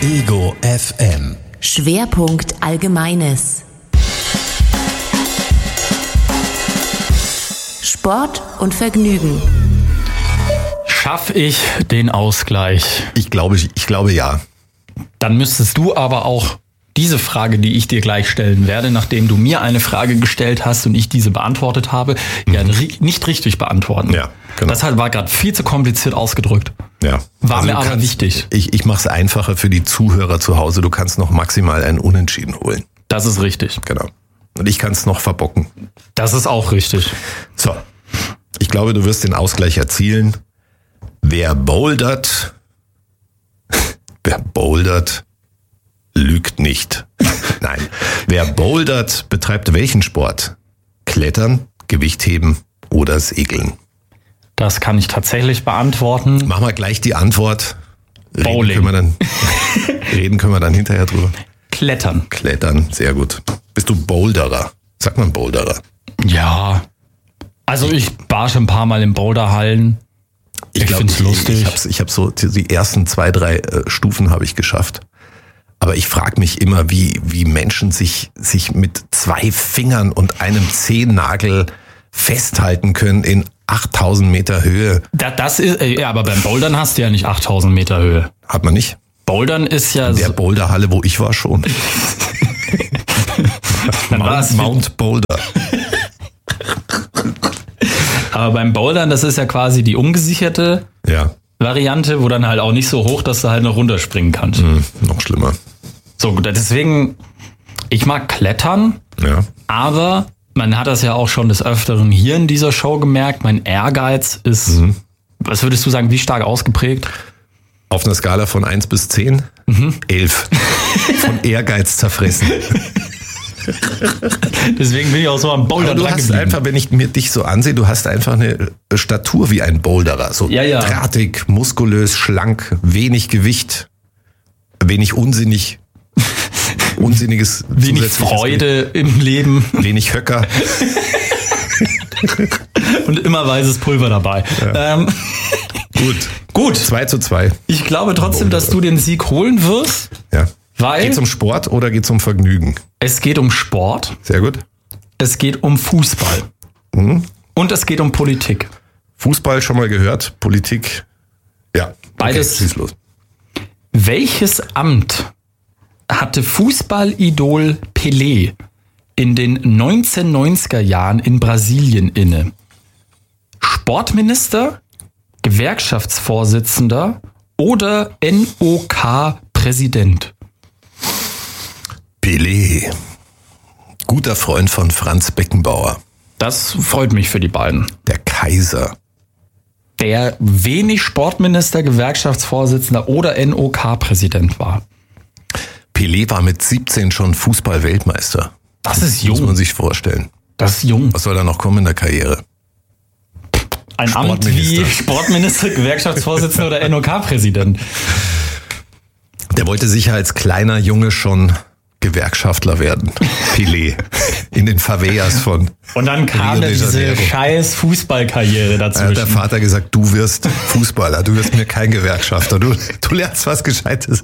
Ego FM. Schwerpunkt Allgemeines. Sport und Vergnügen. Schaff ich den Ausgleich? Ich glaube ja. Dann müsstest du aber auch diese Frage, die ich dir gleich stellen werde, nachdem du mir eine Frage gestellt hast und ich diese beantwortet habe, ja nicht richtig beantworten. Ja, genau. Das war gerade viel zu kompliziert ausgedrückt. Ja. War mir aber wichtig. Ich mache es einfacher für die Zuhörer zu Hause. Du kannst noch maximal einen Unentschieden holen. Das ist richtig. Genau. Und ich kann es noch verbocken. Das ist auch richtig. So. Ich glaube, du wirst den Ausgleich erzielen. Wer bouldert, lügt nicht. Nein. Wer bouldert, betreibt welchen Sport? Klettern, Gewichtheben oder Segeln? Das kann ich tatsächlich beantworten. Mach mal gleich die Antwort. Bowling. Reden können wir dann hinterher drüber. Klettern. Klettern, sehr gut. Bist du Boulderer? Sagt man Boulderer? Ja. Also ich war schon ein paar Mal in Boulderhallen. Ich finde es lustig. Ich habe so die ersten 2, 3 Stufen habe ich geschafft. Aber ich frage mich immer, wie Menschen sich mit 2 Fingern und einem Zehennagel festhalten können in 8000 Meter Höhe. Das ist, ja, aber beim Bouldern hast du ja nicht 8000 Meter Höhe. Hat man nicht? Bouldern ist ja in der Boulderhalle, wo ich war, schon. Mount Boulder. Aber beim Bouldern, das ist ja quasi die ungesicherte Variante, wo dann halt auch nicht so hoch, dass du halt noch runterspringen kannst. Noch schlimmer. So, gut, deswegen, ich mag Klettern, aber man hat das ja auch schon des Öfteren hier in dieser Show gemerkt, mein Ehrgeiz ist, was würdest du sagen, wie stark ausgeprägt? Auf einer Skala von 1 bis 10? 11. Von Ehrgeiz zerfressen. Deswegen bin ich auch so am Boulder dran geblieben. Du hast einfach, wenn ich mir dich so ansehe, du hast einfach eine Statur wie ein Boulderer. So drahtig, muskulös, schlank, wenig Gewicht, wenig unsinniges wenig Freude im Leben. Wenig Höcker. Und immer weißes Pulver dabei. Ja. Gut. 2:2. Ich glaube trotzdem, dass du den Sieg holen wirst. Ja. Weil geht's um Sport oder geht's um Vergnügen? Es geht um Sport. Sehr gut. Es geht um Fußball. Und es geht um Politik. Fußball schon mal gehört, Politik, ja. Beides. Schieß los. Welches Amt hatte Fußballidol Pelé in den 1990er Jahren in Brasilien inne? Sportminister, Gewerkschaftsvorsitzender oder NOK-Präsident? Pelé, guter Freund von Franz Beckenbauer. Das freut mich für die beiden. Der Kaiser. Der wenig Sportminister, Gewerkschaftsvorsitzender oder NOK-Präsident war. Pelé war mit 17 schon Fußball-Weltmeister. Das ist jung. Muss man sich vorstellen. Das ist jung. Was soll da noch kommen in der Karriere? Ein Amt wie Sportminister, Gewerkschaftsvorsitzender oder NOK-Präsident. Der wollte sicher als kleiner Junge schon Gewerkschaftler werden. Pelé. In den Favelas von Und dann kam diese scheiß Fußballkarriere dazwischen. Da hat der Vater gesagt, du wirst Fußballer, du wirst mir kein Gewerkschafter, du lernst was Gescheites.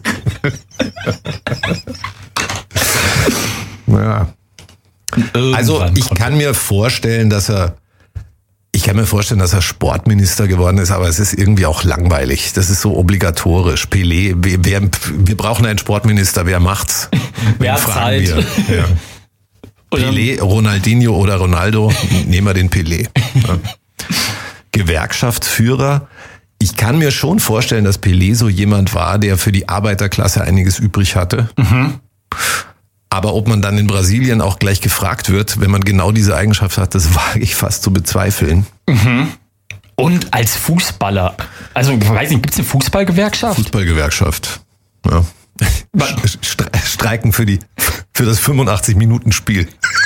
Ja. Also ich kann mir vorstellen, dass er Sportminister geworden ist, aber es ist irgendwie auch langweilig. Das ist so obligatorisch. Pelé, wir brauchen einen Sportminister, wer macht's? Wer hat Zeit? Ja. Pelé, Ronaldinho oder Ronaldo, nehmen wir den Pelé. Ja. Gewerkschaftsführer. Ich kann mir schon vorstellen, dass Pelé so jemand war, der für die Arbeiterklasse einiges übrig hatte. Aber ob man dann in Brasilien auch gleich gefragt wird, wenn man genau diese Eigenschaft hat, das wage ich fast zu bezweifeln. Und als Fußballer, also ich weiß nicht, gibt es eine Fußballgewerkschaft? Fußballgewerkschaft, ja. Streiken für das 85-Minuten-Spiel.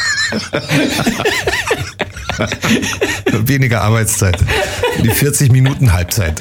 Weniger Arbeitszeit. Die 40 Minuten Halbzeit.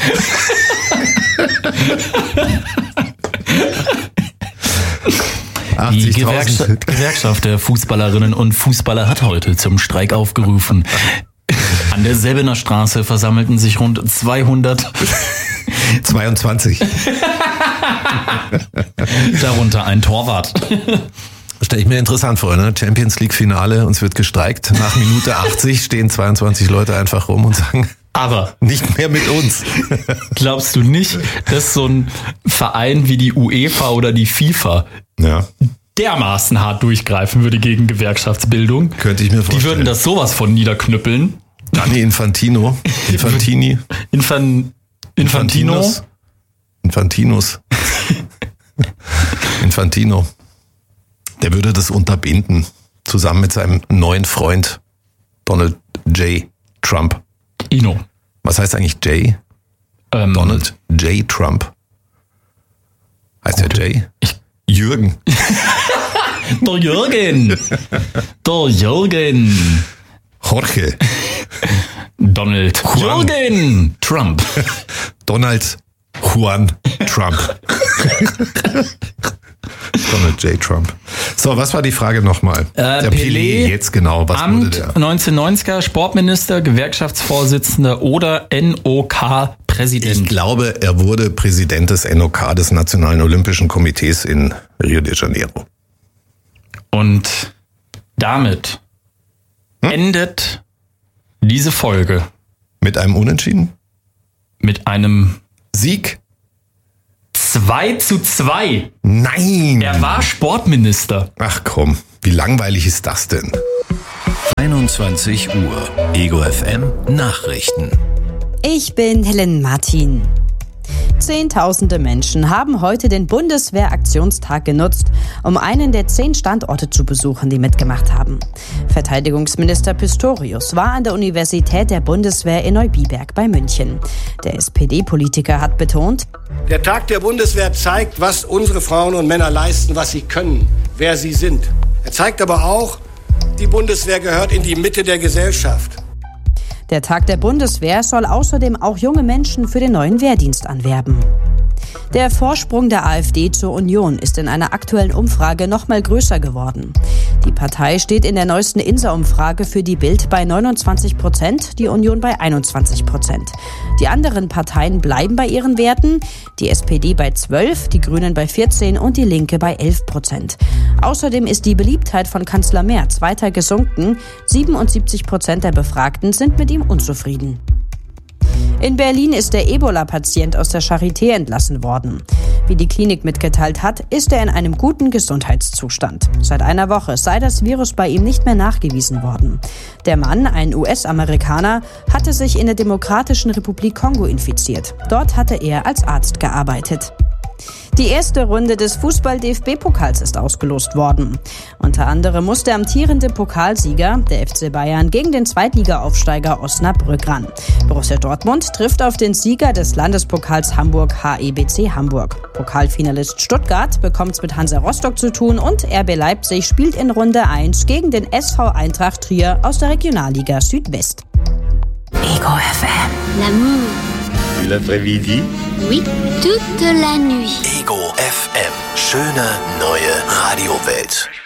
Die Gewerkschaft der Fußballerinnen und Fußballer hat heute zum Streik aufgerufen. An der Säbener Straße versammelten sich rund 222. Darunter ein Torwart. Stelle ich mir interessant vor, ne? Champions League Finale, uns wird gestreikt. Nach Minute 80 stehen 22 Leute einfach rum und sagen, aber nicht mehr mit uns. Glaubst du nicht, dass so ein Verein wie die UEFA oder die FIFA dermaßen hart durchgreifen würde gegen Gewerkschaftsbildung? Könnte ich mir vorstellen. Die würden das sowas von niederknüppeln. Gianni Infantino. Infantino. Der würde das unterbinden. Zusammen mit seinem neuen Freund Donald J. Trump. Ino. Was heißt eigentlich J? Donald J. Trump. Heißt der J? Jürgen. Der Jürgen. Der Jürgen. Jorge. Donald Juan. Jürgen Trump. Donald Juan Trump. Donald J. Trump. So, was war die Frage nochmal? Der Pelé, jetzt genau. Was Amt wurde der? 1990er, Sportminister, Gewerkschaftsvorsitzender oder NOK-Präsident? Ich glaube, er wurde Präsident des NOK, des Nationalen Olympischen Komitees in Rio de Janeiro. Und damit endet diese Folge. Mit einem Unentschieden? Mit einem Sieg? 2:2. Nein! Er war Sportminister. Ach komm, wie langweilig ist das denn? 21 Uhr. Ego FM Nachrichten. Ich bin Helen Martin. Zehntausende Menschen haben heute den Bundeswehraktionstag genutzt, um einen der 10 Standorte zu besuchen, die mitgemacht haben. Verteidigungsminister Pistorius war an der Universität der Bundeswehr in Neubiberg bei München. Der SPD-Politiker hat betont: Der Tag der Bundeswehr zeigt, was unsere Frauen und Männer leisten, was sie können, wer sie sind. Er zeigt aber auch, die Bundeswehr gehört in die Mitte der Gesellschaft. Der Tag der Bundeswehr soll außerdem auch junge Menschen für den neuen Wehrdienst anwerben. Der Vorsprung der AfD zur Union ist in einer aktuellen Umfrage noch mal größer geworden. Die Partei steht in der neuesten INSA-Umfrage für die Bild bei 29%, die Union bei 21%. Die anderen Parteien bleiben bei ihren Werten, die SPD bei 12%, die Grünen bei 14% und die Linke bei 11%. Außerdem ist die Beliebtheit von Kanzler Merz weiter gesunken. 77% der Befragten sind mit ihm unzufrieden. In Berlin ist der Ebola-Patient aus der Charité entlassen worden. Wie die Klinik mitgeteilt hat, ist er in einem guten Gesundheitszustand. Seit einer Woche sei das Virus bei ihm nicht mehr nachgewiesen worden. Der Mann, ein US-Amerikaner, hatte sich in der Demokratischen Republik Kongo infiziert. Dort hatte er als Arzt gearbeitet. Die erste Runde des Fußball-DFB-Pokals ist ausgelost worden. Unter anderem muss der amtierende Pokalsieger, der FC Bayern, gegen den Zweitliga-Aufsteiger Osnabrück ran. Borussia Dortmund trifft auf den Sieger des Landespokals Hamburg, HEBC Hamburg. Pokalfinalist Stuttgart bekommt es mit Hansa Rostock zu tun und RB Leipzig spielt in Runde 1 gegen den SV Eintracht Trier aus der Regionalliga Südwest. Ego FM. L'amour. Et l'après-midi? Oui, toute la nuit. Ego FM. Schöne neue Radiowelt.